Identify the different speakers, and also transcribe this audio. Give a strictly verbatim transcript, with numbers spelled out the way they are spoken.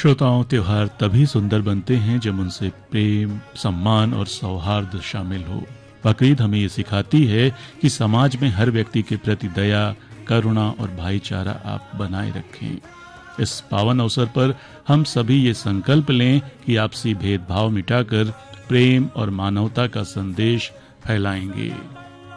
Speaker 1: श्रोताओं, त्योहार तभी सुंदर बनते हैं जब उनसे प्रेम, सम्मान और सौहार्द शामिल हो। बकरीद हमें ये सिखाती है कि समाज में हर व्यक्ति के प्रति दया, करुणा और भाईचारा आप बनाए रखें। इस पावन अवसर पर हम सभी ये संकल्प लें कि आपसी भेदभाव मिटाकर प्रेम और मानवता का संदेश फैलाएंगे।